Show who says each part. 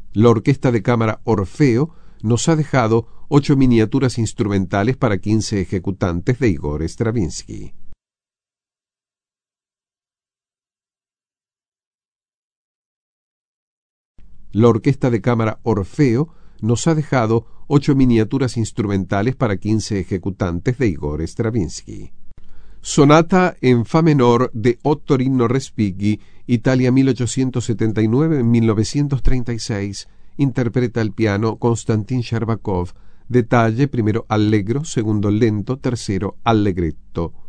Speaker 1: La Orquesta de Cámara Orfeo nos ha dejado 8 miniaturas instrumentales para 15 ejecutantes de Igor Stravinsky. La Orquesta de Cámara Orfeo nos ha dejado 8 miniaturas instrumentales para 15 ejecutantes de Igor Stravinsky. Sonata en Fa menor de Ottorino Respighi, Italia 1879-1936. Interpreta al piano Konstantin Shcherbakov. Detalle: primero allegro, segundo lento, tercero allegretto.